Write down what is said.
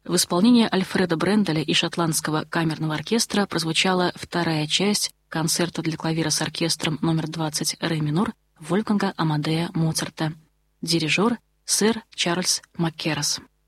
В исполнении Альфреда Бренделя и шотландского камерного оркестра прозвучала вторая часть концерта для клавира с оркестром номер 20 ре минор Вольфганга Амадея Моцарта. Дирижер — сэр Чарльз Маккерас.